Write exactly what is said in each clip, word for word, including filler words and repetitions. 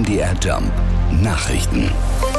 M D R Jump Nachrichten.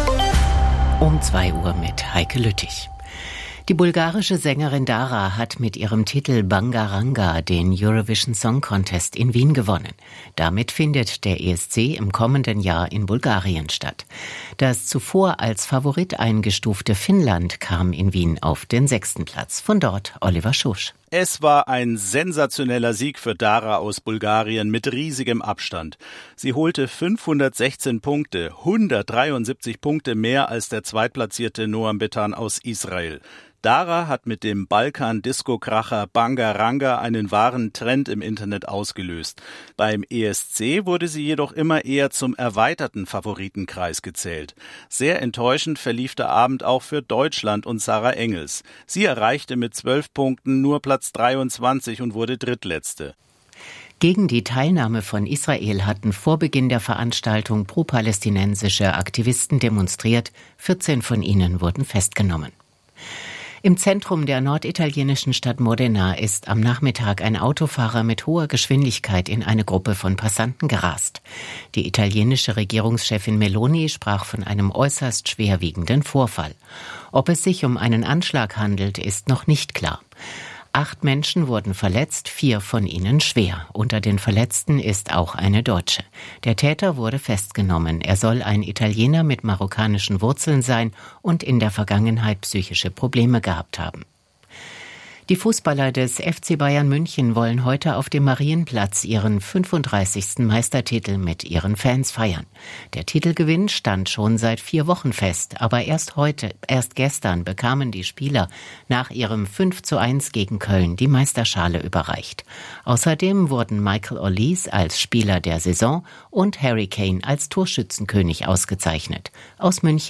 Um zwei Uhr mit Heike Lüttich. Die bulgarische Sängerin Dara hat mit ihrem Titel Bangaranga den Eurovision Song Contest in Wien gewonnen. Damit findet der E S C im kommenden Jahr in Bulgarien statt. Das zuvor als Favorit eingestufte Finnland kam in Wien auf den sechsten Platz. Von dort Oliver Schusch. Es war ein sensationeller Sieg für Dara aus Bulgarien mit riesigem Abstand. Sie holte fünfhundertsechzehn Punkte, hundertdreiundsiebzig Punkte mehr als der zweitplatzierte Noam Betan aus Israel. Dara hat mit dem Balkan-Disco-Kracher Bangaranga einen wahren Trend im Internet ausgelöst. Beim E S C wurde sie jedoch immer eher zum erweiterten Favoritenkreis gezählt. Sehr enttäuschend verlief der Abend auch für Deutschland und Sarah Engels. Sie erreichte mit zwölf Punkten nur Platz dreiundzwanzig und wurde Drittletzte. Gegen die Teilnahme von Israel hatten vor Beginn der Veranstaltung pro-palästinensische Aktivisten demonstriert. vierzehn von ihnen wurden festgenommen. Im Zentrum der norditalienischen Stadt Modena ist am Nachmittag ein Autofahrer mit hoher Geschwindigkeit in eine Gruppe von Passanten gerast. Die italienische Regierungschefin Meloni sprach von einem äußerst schwerwiegenden Vorfall. Ob es sich um einen Anschlag handelt, ist noch nicht klar. Acht Menschen wurden verletzt, vier von ihnen schwer. Unter den Verletzten ist auch eine Deutsche. Der Täter wurde festgenommen. Er soll ein Italiener mit marokkanischen Wurzeln sein und in der Vergangenheit psychische Probleme gehabt haben. Die Fußballer des F C Bayern München wollen heute auf dem Marienplatz ihren fünfunddreißigsten Meistertitel mit ihren Fans feiern. Der Titelgewinn stand schon seit vier Wochen fest, aber erst heute, erst gestern bekamen die Spieler nach ihrem fünf zu eins gegen Köln die Meisterschale überreicht. Außerdem wurden Michael Olise als Spieler der Saison und Harry Kane als Torschützenkönig ausgezeichnet. Aus München